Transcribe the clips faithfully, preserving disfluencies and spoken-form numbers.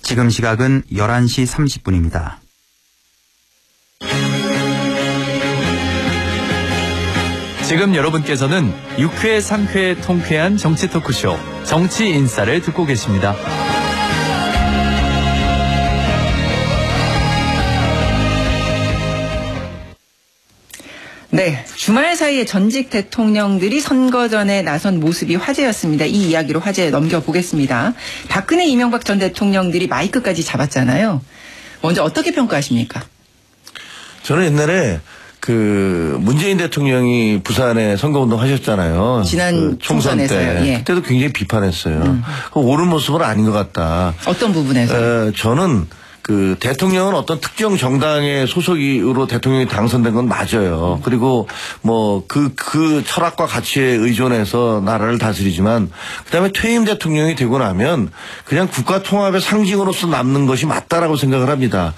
지금 시각은 열한 시 삼십 분입니다. 지금 여러분께서는 육 회, 삼 회 통쾌한 정치 토크쇼 정치 인사를 듣고 계십니다. 네, 주말 사이에 전직 대통령들이 선거 전에 나선 모습이 화제였습니다. 이 이야기로 화제 넘겨보겠습니다. 박근혜, 이명박 전 대통령들이 마이크까지 잡았잖아요. 먼저 어떻게 평가하십니까? 저는 옛날에 그 문재인 대통령이 부산에 선거운동 하셨잖아요. 지난 그 총선 때. 예. 그때도 굉장히 비판했어요. 음. 옳은 모습은 아닌 것 같다. 어떤 부분에서? 에, 저는 그 대통령은 어떤 특정 정당의 소속으로 대통령이 당선된 건 맞아요. 그리고 뭐 그 그 철학과 가치에 의존해서 나라를 다스리지만 그다음에 퇴임 대통령이 되고 나면 그냥 국가 통합의 상징으로서 남는 것이 맞다라고 생각을 합니다.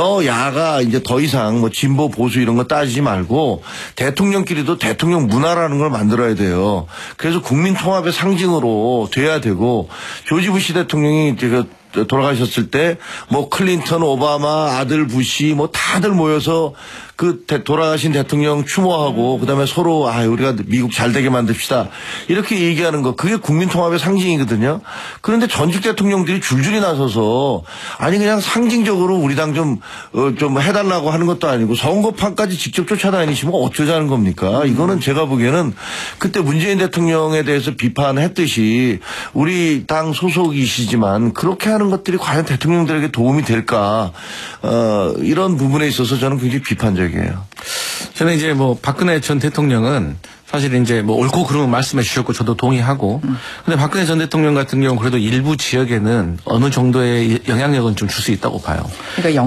여야가 이제 더 이상 뭐 진보 보수 이런 거 따지지 말고 대통령끼리도 대통령 문화라는 걸 만들어야 돼요. 그래서 국민 통합의 상징으로 돼야 되고 조지 부시 대통령이 제가 돌아가셨을 때 뭐 클린턴, 오바마, 아들 부시 뭐 다들 모여서 그 돌아가신 대통령 추모하고 그다음에 서로 아 우리가 미국 잘 되게 만듭시다 이렇게 얘기하는 거 그게 국민 통합의 상징이거든요. 그런데 전직 대통령들이 줄줄이 나서서 아니 그냥 상징적으로 우리 당 좀 어, 좀 해달라고 하는 것도 아니고 선거판까지 직접 쫓아다니시면 어쩌자는 겁니까? 이거는 제가 보기에는 그때 문재인 대통령에 대해서 비판했듯이 우리 당 소속이시지만 그렇게 하는 것들이 과연 대통령들에게 도움이 될까? 어, 이런 부분에 있어서 저는 굉장히 비판적이에요. 저는 이제 뭐 박근혜 전 대통령은 사실 이제 뭐 옳고 그름은 말씀해 주셨고 저도 동의하고 음. 근데 박근혜 전 대통령 같은 경우는 그래도 일부 지역에는 어느 정도의 영향력은 좀 줄 수 있다고 봐요. 그러니까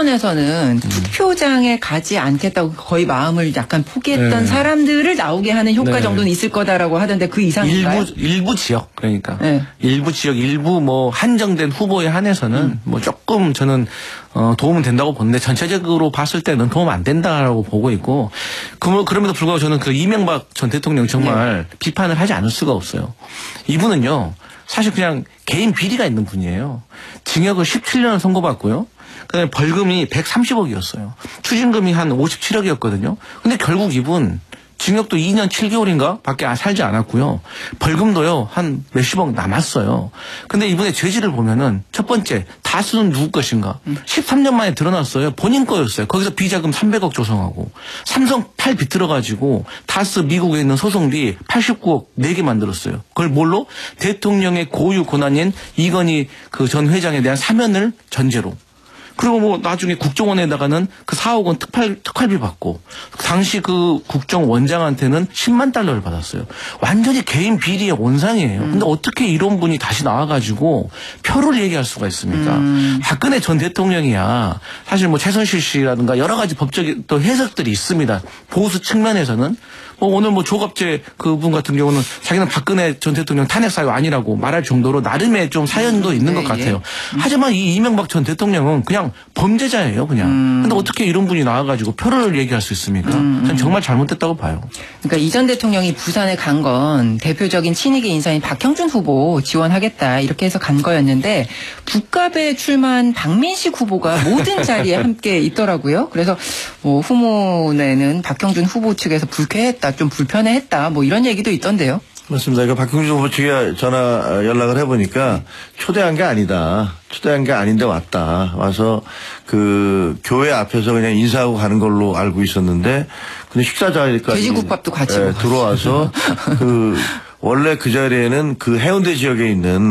영남권에서는 음. 투표장에 가지 않겠다고 거의 마음을 약간 포기했던 네. 사람들을 나오게 하는 효과 네. 정도는 있을 거다라고 하던데 그 이상인가요? 일부 일부 지역 그러니까 네. 일부 지역 일부 뭐 한정된 후보에 한해서는 음. 뭐 조금 저는 어, 도움은 된다고 보는데 전체적으로 봤을 때는 도움 안 된다라고 보고 있고 그, 그럼에도 불구하고 저는 그 이명박 전 대통령 정말 네. 비판을 하지 않을 수가 없어요. 이분은요 사실 그냥 개인 비리가 있는 분이에요. 징역을 십칠 년을 선고받고요. 그다음에 벌금이 백삼십억이었어요. 추징금이 한 오십칠억이었거든요. 근데 결국 이분 징역도 이 년 칠 개월인가 밖에 살지 않았고요. 벌금도요 한 몇십억 남았어요. 근데 이분의 죄질을 보면은 첫 번째 다수는 누구 것인가. 음. 십삼 년 만에 드러났어요. 본인 거였어요. 거기서 비자금 삼백억 조성하고 삼성 팔 비틀어가지고 다스 미국에 있는 소송비 팔십구억 네 개 만들었어요. 그걸 뭘로? 대통령의 고유 권한인 이건희 그 전 회장에 대한 사면을 전제로. 그리고 뭐 나중에 국정원에다가는 그 사억 원 특활, 특활비 받고 당시 그 국정원장한테는 십만 달러를 받았어요. 완전히 개인 비리의 원상이에요. 음. 근데 어떻게 이런 분이 다시 나와가지고 표를 얘기할 수가 있습니까? 음. 박근혜 전 대통령이야. 사실 뭐 최순실 씨라든가 여러 가지 법적인 또 해석들이 있습니다. 보수 측면에서는. 뭐 오늘 뭐 조갑재 그분 같은 경우는 자기는 박근혜 전 대통령 탄핵 사유 아니라고 말할 정도로 나름의 좀 사연도 있는 네, 것 같아요. 예. 하지만 이 이명박 전 대통령은 그냥 범죄자예요, 그냥. 음. 근데 어떻게 이런 분이 나와가지고 표를 얘기할 수 있습니까? 음. 저는 정말 잘못됐다고 봐요. 그러니까 이 전 대통령이 부산에 간 건 대표적인 친이계 인사인 박형준 후보 지원하겠다 이렇게 해서 간 거였는데 북갑에 출마한 박민식 후보가 모든 자리에 함께 있더라고요. 그래서 뭐 후문에는 박형준 후보 측에서 불쾌했다. 좀 불편해했다. 뭐 이런 얘기도 있던데요. 맞습니다. 그 박형준 후보 측에 전화 연락을 해보니까 초대한 게 아니다. 초대한 게 아닌데 왔다. 와서 그 교회 앞에서 그냥 인사하고 가는 걸로 알고 있었는데 근데 식사 자리까지 돼지국밥도 같이 예, 들어와서 그 원래 그 자리에는 그 해운대 지역에 있는